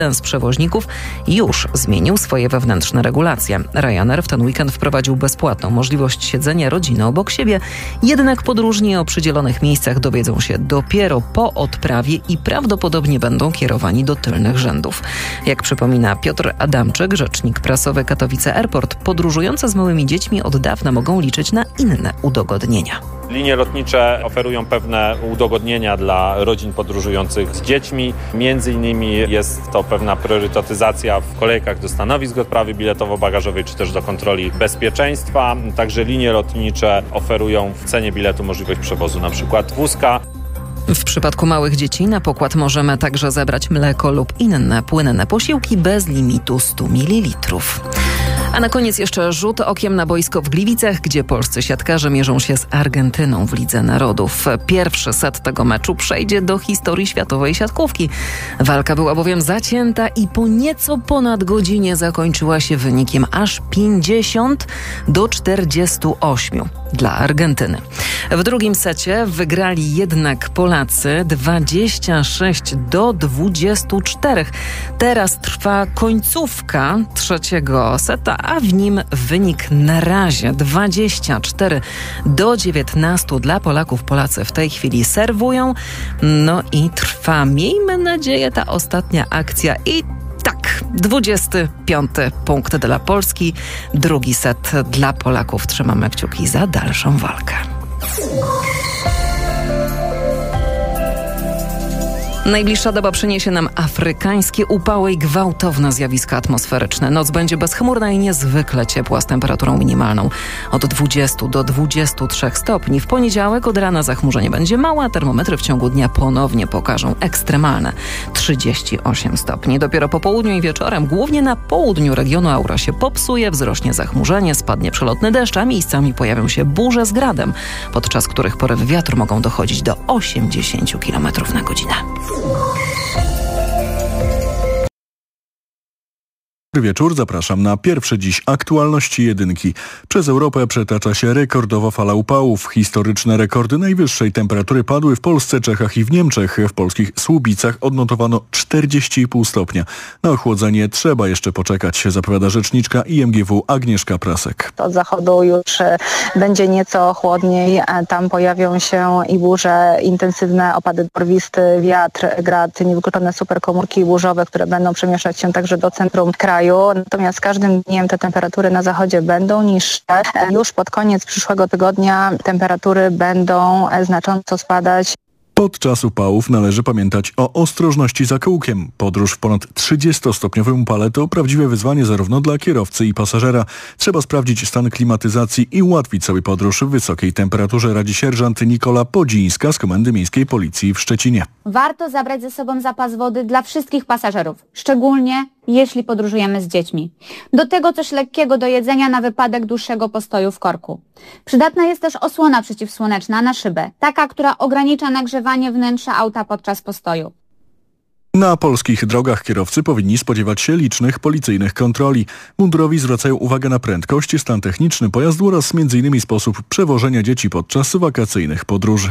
Jeden z przewoźników już zmienił swoje wewnętrzne regulacje. Ryanair w ten weekend wprowadził bezpłatną możliwość siedzenia rodziny obok siebie, jednak podróżni o przydzielonych miejscach dowiedzą się dopiero po odprawie i prawdopodobnie będą kierowani do tylnych rzędów. Jak przypomina Piotr Adamczyk, rzecznik prasowy Katowice Airport, podróżujące z małymi dziećmi od dawna mogą liczyć na inne udogodnienia. Linie lotnicze oferują pewne udogodnienia dla rodzin podróżujących z dziećmi. Między innymi jest to pewna priorytetyzacja w kolejkach do stanowisk odprawy biletowo-bagażowej czy też do kontroli bezpieczeństwa. Także linie lotnicze oferują w cenie biletu możliwość przewozu np. wózka. W przypadku małych dzieci na pokład możemy także zebrać mleko lub inne płynne posiłki bez limitu 100 ml. A na koniec jeszcze rzut okiem na boisko w Gliwicach, gdzie polscy siatkarze mierzą się z Argentyną w Lidze Narodów. Pierwszy set tego meczu przejdzie do historii światowej siatkówki. Walka była bowiem zacięta i po nieco ponad godzinie zakończyła się wynikiem aż 50-48 dla Argentyny. W drugim secie wygrali jednak Polacy 26-24. Teraz trwa końcówka trzeciego seta, a w nim wynik na razie 24-19 dla Polaków. Polacy w tej chwili serwują. No i trwa, miejmy nadzieję, ta ostatnia akcja i tak, 25 punkt dla Polski. Drugi set dla Polaków. Trzymamy kciuki za dalszą walkę. Najbliższa doba przyniesie nam afrykańskie upały i gwałtowne zjawiska atmosferyczne. Noc będzie bezchmurna i niezwykle ciepła z temperaturą minimalną od 20 do 23 stopni. W poniedziałek od rana zachmurzenie będzie małe, a termometry w ciągu dnia ponownie pokażą ekstremalne 38 stopni. Dopiero po południu i wieczorem, głównie na południu regionu aura się popsuje, wzrośnie zachmurzenie, spadnie przelotny deszcz, a miejscami pojawią się burze z gradem, podczas których porywy wiatru mogą dochodzić do 80 km na godzinę. Wieczór, zapraszam na pierwsze dziś aktualności jedynki. Przez Europę przetacza się rekordowa fala upałów. Historyczne rekordy najwyższej temperatury padły w Polsce, Czechach i w Niemczech. W polskich Słubicach odnotowano 40,5 stopnia. Na ochłodzenie trzeba jeszcze poczekać, zapowiada rzeczniczka IMGW Agnieszka Prasek. Od zachodu już będzie nieco chłodniej. Tam pojawią się i burze, intensywne opady deszczowisty, wiatr, grad, niewykluczone superkomórki burzowe, które będą przemieszczać się także do centrum kraju. Natomiast z każdym dniem te temperatury na zachodzie będą niższe. Już pod koniec przyszłego tygodnia temperatury będą znacząco spadać. Podczas upałów należy pamiętać o ostrożności za kółkiem. Podróż w ponad 30-stopniowym upale to prawdziwe wyzwanie zarówno dla kierowcy i pasażera. Trzeba sprawdzić stan klimatyzacji i ułatwić sobie podróż w wysokiej temperaturze, radzi sierżant Nikola Podzińska z Komendy Miejskiej Policji w Szczecinie. Warto zabrać ze sobą zapas wody dla wszystkich pasażerów, szczególnie jeśli podróżujemy z dziećmi. Do tego coś lekkiego do jedzenia na wypadek dłuższego postoju w korku. Przydatna jest też osłona przeciwsłoneczna na szybę, taka, która ogranicza nagrzewanie wnętrza auta podczas postoju. Na polskich drogach kierowcy powinni spodziewać się licznych policyjnych kontroli. Mundurowi zwracają uwagę na prędkość, stan techniczny pojazdu oraz m.in. sposób przewożenia dzieci podczas wakacyjnych podróży.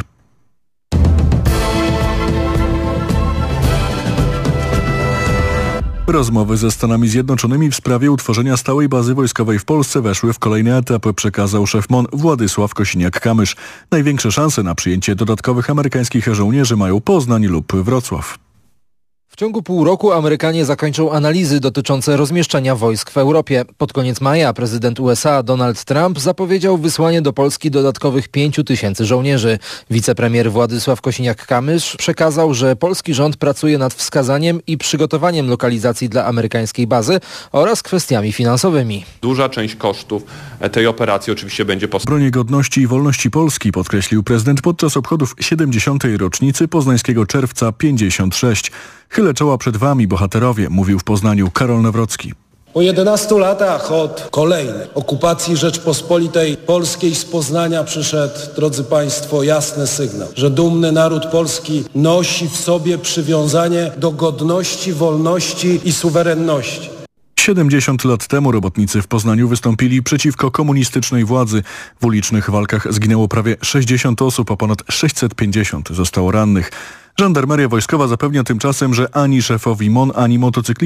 Rozmowy ze Stanami Zjednoczonymi w sprawie utworzenia stałej bazy wojskowej w Polsce weszły w kolejny etap, przekazał szef MON Władysław Kosiniak-Kamysz. Największe szanse na przyjęcie dodatkowych amerykańskich żołnierzy mają Poznań lub Wrocław. W ciągu pół roku Amerykanie zakończą analizy dotyczące rozmieszczenia wojsk w Europie. Pod koniec maja prezydent USA Donald Trump zapowiedział wysłanie do Polski dodatkowych 5 000 żołnierzy. Wicepremier Władysław Kosiniak-Kamysz przekazał, że polski rząd pracuje nad wskazaniem i przygotowaniem lokalizacji dla amerykańskiej bazy oraz kwestiami finansowymi. Duża część kosztów tej operacji oczywiście będzie po obronie godności i wolności Polski, podkreślił prezydent podczas obchodów 70. rocznicy poznańskiego Czerwca 56. Chylę czoła przed wami, bohaterowie, mówił w Poznaniu Karol Nawrocki. Po 11 latach od kolejnej okupacji Rzeczpospolitej Polskiej z Poznania przyszedł, drodzy Państwo, jasny sygnał, że dumny naród polski nosi w sobie przywiązanie do godności, wolności i suwerenności. 70 lat temu robotnicy w Poznaniu wystąpili przeciwko komunistycznej władzy. W ulicznych walkach zginęło prawie 60 osób, a ponad 650 zostało rannych. Żandarmeria wojskowa zapewnia tymczasem, że ani szefowi MON, ani motocykliści